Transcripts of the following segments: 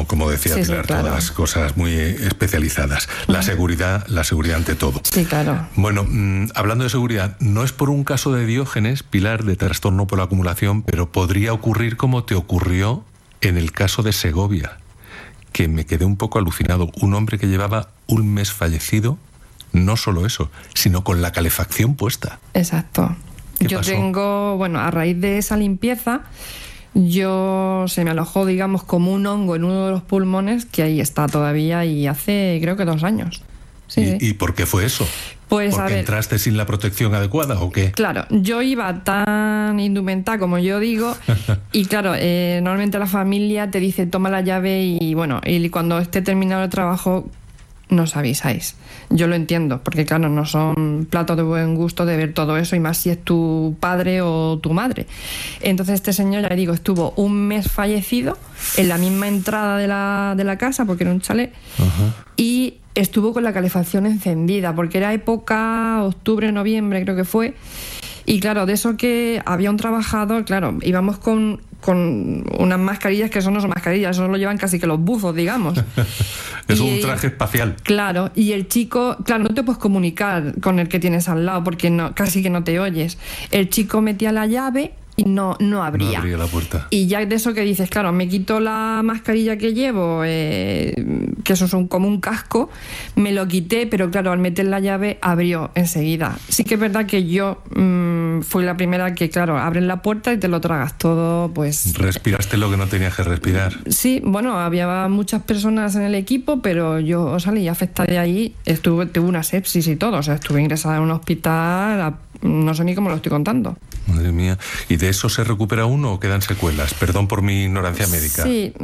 como decía Pilar, claro. todas cosas muy especializadas. La seguridad ante todo. Sí, claro. Bueno, hablando de seguridad, no es por un caso de Diógenes, Pilar, de trastorno por la acumulación, pero podría ocurrir como te ocurrió en el caso de Segovia, que me quedé un poco alucinado. Un hombre que llevaba un mes fallecido, no solo eso, sino con la calefacción puesta. Exacto. ¿Qué pasó? A raíz de esa limpieza, se me alojó, digamos, como un hongo en uno de los pulmones, que ahí está todavía y hace, creo que 2 años. Sí. ¿Y por qué fue eso? Pues, ¿Porque entraste sin la protección adecuada o qué? Claro, yo iba tan indumentada como yo digo, y claro, normalmente la familia te dice toma la llave y cuando esté terminado el trabajo nos avisáis. Yo lo entiendo, porque claro, no son platos de buen gusto de ver todo eso, y más si es tu padre o tu madre. Entonces este señor, ya le digo, estuvo un mes fallecido en la misma entrada de la casa, porque era un chalet. Ajá. Y estuvo con la calefacción encendida, porque era época octubre, noviembre, creo que fue. Y claro, de eso que había un trabajador, claro, íbamos con unas mascarillas que eso no son mascarillas, eso lo llevan casi que los buzos, digamos. Es un traje espacial. Claro, y el chico, claro, no te puedes comunicar con el que tienes al lado porque casi que no te oyes. El chico metía la llave y no abría. No abría la puerta. Y ya de eso que dices, claro, me quito la mascarilla que llevo, que eso es como un casco, me lo quité, pero claro, al meter la llave abrió enseguida. Sí que es verdad que yo fui la primera que, claro, abren la puerta y te lo tragas todo, pues... Respiraste lo que no tenías que respirar. Sí, bueno, había muchas personas en el equipo, pero yo salí afectada de ahí, tuve una sepsis y todo, o sea, estuve ingresada en un hospital, no sé ni cómo lo estoy contando. Madre mía. ¿Y de eso se recupera uno o quedan secuelas? Perdón por mi ignorancia médica. Sí,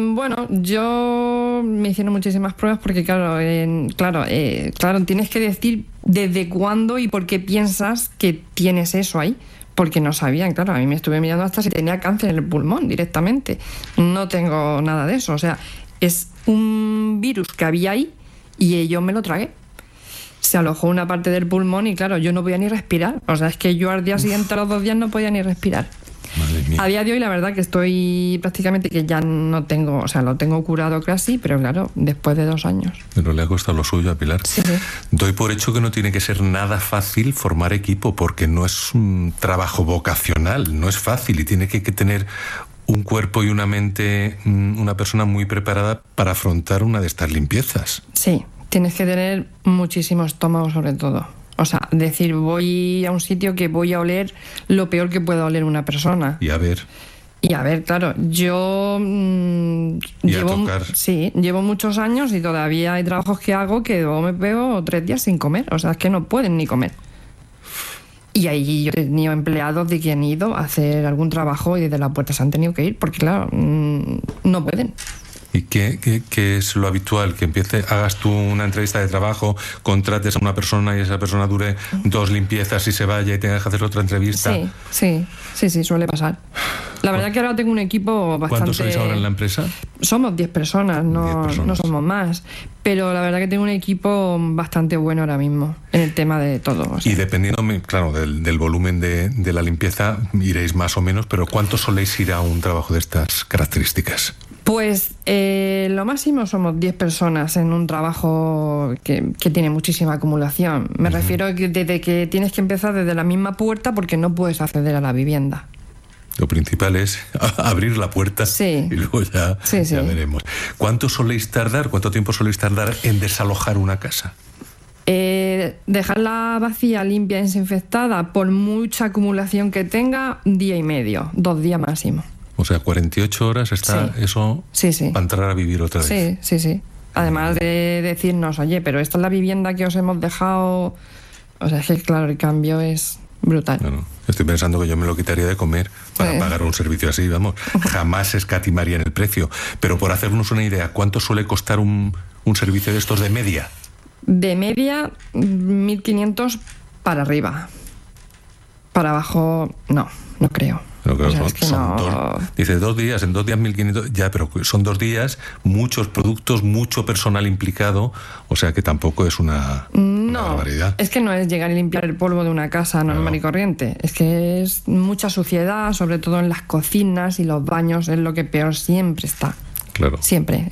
yo me hicieron muchísimas pruebas porque, claro, tienes que decir desde cuándo y por qué piensas que tienes eso ahí. Porque no sabían, claro, a mí me estuve mirando hasta si tenía cáncer en el pulmón directamente. No tengo nada de eso, o sea, es un virus que había ahí y yo me lo tragué. Se alojó una parte del pulmón y claro, yo no podía ni respirar. O sea, es que yo al día siguiente, a los 2 días, no podía ni respirar. Madre mía. A día de hoy, la verdad que estoy prácticamente que ya no tengo, o sea, lo tengo curado casi, pero claro, después de 2 años. Pero le ha costado lo suyo a Pilar. Sí. Doy por hecho que no tiene que ser nada fácil formar equipo, porque no es un trabajo vocacional, no es fácil y tiene que tener un cuerpo y una mente, una persona muy preparada para afrontar una de estas limpiezas. Sí. Tienes que tener muchísimo estómago sobre todo. O sea, decir, voy a un sitio que voy a oler lo peor que pueda oler una persona. Y a ver, claro, yo llevo muchos años y todavía hay trabajos que hago que luego me pego 3 días sin comer. O sea, es que no pueden ni comer. Y ahí yo he tenido empleados de que han ido a hacer algún trabajo y desde la puerta se han tenido que ir porque, claro, no pueden. ¿y qué es lo habitual? Que hagas tú una entrevista de trabajo, contrates a una persona y esa persona dure 2 limpiezas y se vaya y tengas que hacer otra entrevista. Sí, suele pasar. La verdad que ahora tengo un equipo bastante... ¿Cuántos sois ahora en la empresa? Somos 10 personas, 10 personas. No somos más. Pero la verdad que tengo un equipo bastante bueno ahora mismo en el tema de todo. O sea. Y dependiendo, claro, del volumen de la limpieza, iréis más o menos, pero ¿cuántos soléis ir a un trabajo de estas características? Pues lo máximo somos 10 personas en un trabajo que tiene muchísima acumulación. Me refiero que desde que tienes que empezar desde la misma puerta porque no puedes acceder a la vivienda. Lo principal es abrir la puerta y luego ya veremos. ¿Cuánto tiempo soléis tardar en desalojar una casa? Dejarla vacía, limpia, desinfectada, por mucha acumulación que tenga, 1 día y medio, 2 días máximo. O sea, 48 horas está eso para entrar a vivir otra vez. Sí. Además de decirnos, oye, pero esta es la vivienda que os hemos dejado. O sea, es que claro, el cambio es brutal. Bueno, estoy pensando que yo me lo quitaría de comer para pagar un servicio así, vamos. Jamás escatimaría en el precio. Pero por hacernos una idea, ¿cuánto suele costar un servicio de estos de media? De media, 1.500 para arriba. Para abajo, no creo. Pero claro, o sea, es que no... Dice 2 días, en 2 días 1.500, ya, pero son 2 días, muchos productos, mucho personal implicado, o sea que tampoco es una barbaridad. Es que no es llegar y limpiar el polvo de una casa normal y corriente, es que es mucha suciedad, sobre todo en las cocinas y los baños, es lo que peor siempre está. Claro. Siempre.